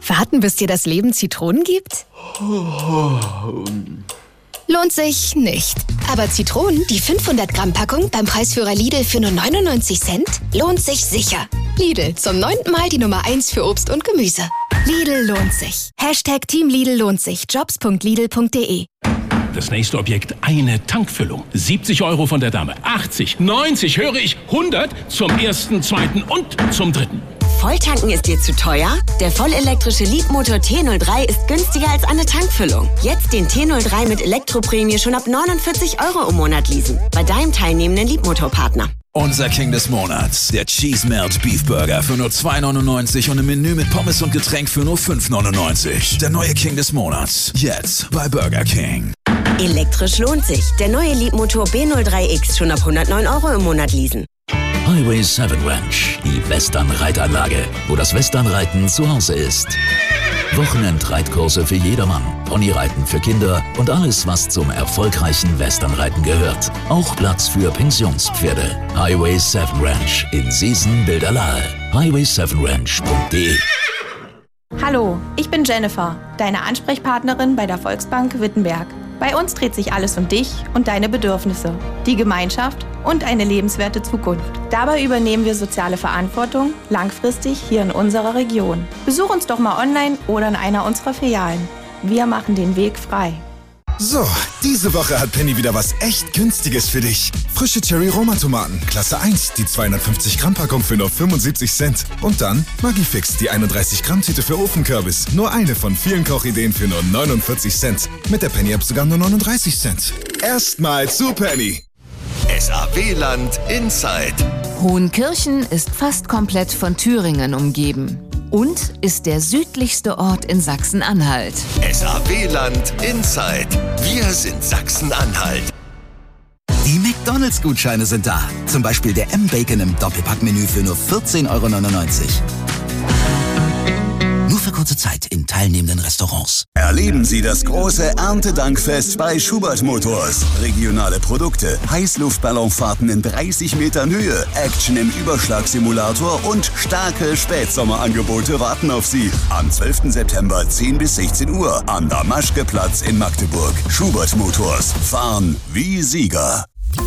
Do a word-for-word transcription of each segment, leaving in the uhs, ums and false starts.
Warten, bis dir das Leben Zitronen gibt? Lohnt sich nicht. Aber Zitronen, die fünfhundert Gramm Packung beim Preisführer Lidl für nur neunundneunzig Cent, lohnt sich sicher. Lidl, zum neunten Mal die Nummer eins für Obst und Gemüse. Lidl lohnt sich. Hashtag Team Lidl lohnt sich. jobs punkt lidl punkt de. Das nächste Objekt, eine Tankfüllung. siebzig Euro von der Dame. achtzig, neunzig, höre ich, hundert zum ersten, zweiten und zum dritten. Volltanken ist dir zu teuer? Der vollelektrische Leapmotor T null drei ist günstiger als eine Tankfüllung. Jetzt den T null drei mit Elektroprämie schon ab neunundvierzig Euro im Monat leasen. Bei deinem teilnehmenden Leapmotor-Partner. Unser King des Monats, der Cheese Melt Beef Burger für nur zwei neunundneunzig und im Menü mit Pommes und Getränk für nur fünf neunundneunzig. Der neue King des Monats, jetzt bei Burger King. Elektrisch lohnt sich. Der neue Leapmotor B null drei X schon ab hundertneun Euro im Monat leasen. Highway sieben Ranch, die Western-Reitanlage, wo das Westernreiten zu Hause ist. Wochenendreitkurse für jedermann, Ponyreiten für Kinder und alles, was zum erfolgreichen Westernreiten gehört. Auch Platz für Pensionspferde. Highway sieben Ranch in Seesen-Bilderlahe. highway sieben ranch punkt de. Hallo, ich bin Jennifer, deine Ansprechpartnerin bei der Volksbank Wittenberg. Bei uns dreht sich alles um dich und deine Bedürfnisse, die Gemeinschaft und eine lebenswerte Zukunft. Dabei übernehmen wir soziale Verantwortung langfristig hier in unserer Region. Besuch uns doch mal online oder in einer unserer Filialen. Wir machen den Weg frei. So, diese Woche hat Penny wieder was echt Günstiges für dich. Frische Cherry-Roma-Tomaten, Klasse eins, die zweihundertfünfzig Gramm Packung für nur fünfundsiebzig Cent. Und dann Magifix, die einunddreißig Gramm Tüte für Ofenkürbis. Nur eine von vielen Kochideen für nur neunundvierzig Cent. Mit der Penny-App sogar nur neununddreißig Cent. Erstmal zu Penny. S A W-Land Inside. Hohenkirchen ist fast komplett von Thüringen umgeben und ist der südlichste Ort in Sachsen-Anhalt. S A W-Land Inside. Wir sind Sachsen-Anhalt. Die McDonalds-Gutscheine sind da. Zum Beispiel der M-Bacon im Doppelpackmenü für nur vierzehn Euro neunundneunzig. Nur für kurze Zeit in teilnehmenden Restaurants. Erleben Sie das große Erntedankfest bei Schubert Motors. Regionale Produkte, Heißluftballonfahrten in dreißig Metern Höhe, Action im Überschlagsimulator und starke Spätsommerangebote warten auf Sie. Am zwölften September zehn bis sechzehn Uhr am Damaschke-Platz in Magdeburg. Schubert Motors. Fahren wie Sieger.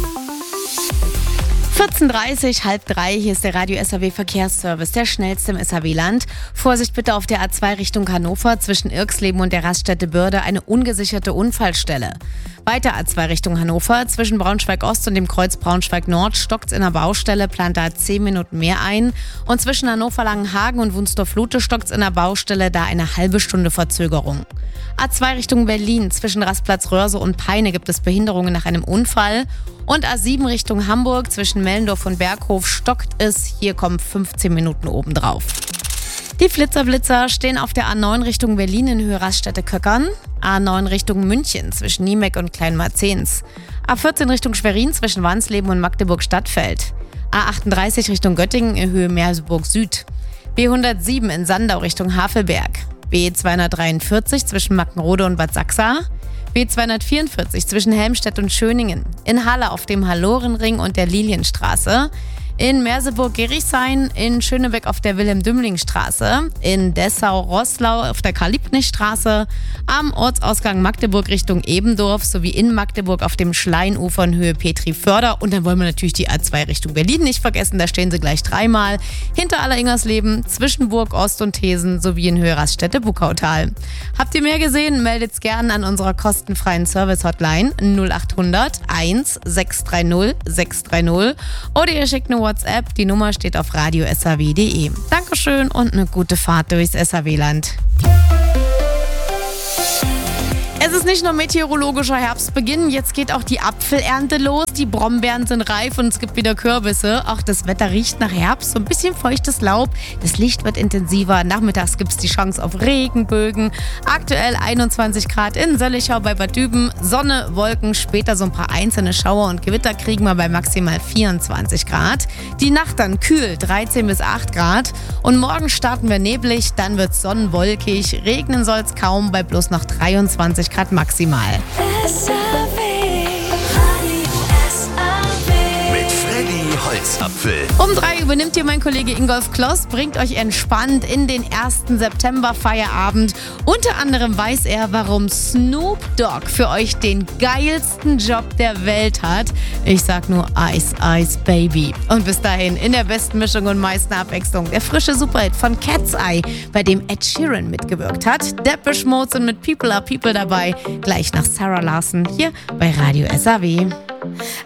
vierzehn Uhr dreißig, halb drei, hier ist der Radio S A W Verkehrsservice, der schnellste im S A W-Land. Vorsicht bitte auf der A zwei Richtung Hannover, zwischen Irksleben und der Raststätte Börde eine ungesicherte Unfallstelle. Weiter A zwei Richtung Hannover, zwischen Braunschweig-Ost und dem Kreuz Braunschweig-Nord stockt's in der Baustelle, plant da zehn Minuten mehr ein. Und zwischen Hannover-Langenhagen und Wunsdorf-Lute stockt's in der Baustelle, da eine halbe Stunde Verzögerung. A zwei Richtung Berlin, zwischen Rastplatz Röhrse und Peine gibt es Behinderungen nach einem Unfall. Und A sieben Richtung Hamburg, zwischen Mellendorf und Berghof stockt es, hier kommen fünfzehn Minuten obendrauf. Die Flitzerblitzer stehen auf der A neun Richtung Berlin in Höhe Raststätte Köckern, A neun Richtung München zwischen Niemeck und Kleinmarzens, A vierzehn Richtung Schwerin zwischen Wansleben und Magdeburg-Stadtfeld, A achtunddreißig Richtung Göttingen in Höhe Merseburg Süd, B hundertsieben in Sandau Richtung Havelberg, B zweihundertdreiundvierzig zwischen Mackenrode und Bad Sachsa, B zweihundertvierundvierzig zwischen Helmstedt und Schöningen, in Halle auf dem Hallorenring und der Lilienstraße, in Merseburg-Gerichshain, in Schönebeck auf der Wilhelm-Dümling-Straße, in Dessau-Roßlau auf der Karl-Liebknecht-Straße, am Ortsausgang Magdeburg Richtung Ebendorf sowie in Magdeburg auf dem Schleinufer in Höhe Petri-Förder. Und dann wollen wir natürlich die A zwei Richtung Berlin nicht vergessen, da stehen sie gleich dreimal. Hinter Alleringersleben, zwischen Burg Ost und Thesen sowie in Höhe Raststätte Buckautal. Habt ihr mehr gesehen? Meldet's gerne an unserer kostenfreien Service-Hotline null achthundert eins sechs drei null sechs drei null oder ihr schickt eine WhatsApp, die Nummer steht auf radio s a w punkt de. Dankeschön und eine gute Fahrt durchs S A W-Land. Es ist nicht nur meteorologischer Herbstbeginn, jetzt geht auch die Apfelernte los. Die Brombeeren sind reif und es gibt wieder Kürbisse. Auch das Wetter riecht nach Herbst, so ein bisschen feuchtes Laub. Das Licht wird intensiver. Nachmittags gibt es die Chance auf Regenbögen. Aktuell einundzwanzig Grad in Söllichau bei Bad Düben. Sonne, Wolken, später so ein paar einzelne Schauer und Gewitter kriegen wir bei maximal vierundzwanzig Grad. Die Nacht dann kühl, dreizehn bis acht Grad. Und morgen starten wir neblig, dann wird es sonnenwolkig. Regnen soll es kaum bei bloß noch dreiundzwanzig Grad maximal. Mit Freddy Holzmann. Apfel. Um drei übernimmt hier mein Kollege Ingolf Kloss, bringt euch entspannt in den ersten September-Feierabend. Unter anderem weiß er, warum Snoop Dogg für euch den geilsten Job der Welt hat. Ich sag nur Ice Ice Baby. Und bis dahin in der besten Mischung und meisten Abwechslung der frische Superhit von Cat's Eye, bei dem Ed Sheeran mitgewirkt hat. Depeche Mode sind mit People Are People dabei. Gleich nach Sarah Larson hier bei Radio S A W.